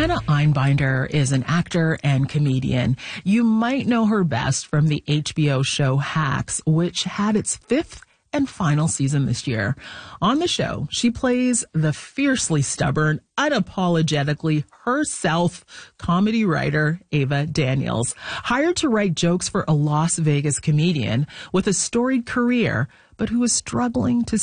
Hannah Einbinder is an actor and comedian. You might know her best from the HBO show Hacks, which had its fifth and final season this year. On the show, she plays the fiercely stubborn, unapologetically herself comedy writer Ava Daniels, hired to write jokes for a Las Vegas comedian with a storied career, but who is struggling to